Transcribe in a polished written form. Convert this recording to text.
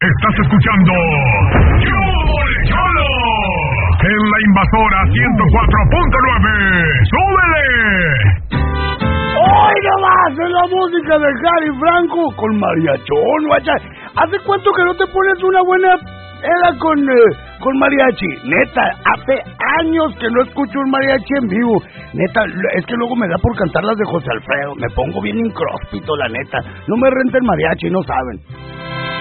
Estás escuchando Cholo en la Invasora 104.9. ¡Súbele! ¡Hoy nomás! Es la música de Gary Franco con mariachón, guacha. ¿Hace cuánto que no te pones una buena era con mariachi? Neta, hace años que no escucho un mariachi en vivo. Neta, es que luego me da por cantar las de José Alfredo. Me pongo bien incróspito, la neta. No me renta el mariachi, no saben.